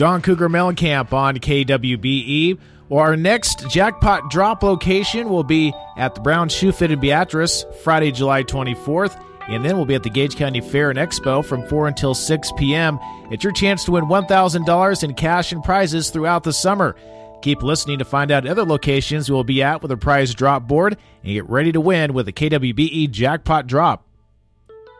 John Cougar Mellencamp on KWBE. Well, our next jackpot drop location will be at the Brown Shoe Fit in Beatrice, Friday, July 24th. And then we'll be at the Gage County Fair and Expo from 4 until 6 p.m. It's your chance to win $1,000 in cash and prizes throughout the summer. Keep listening to find out other locations we'll be at with a prize drop board and get ready to win with the KWBE Jackpot Drop.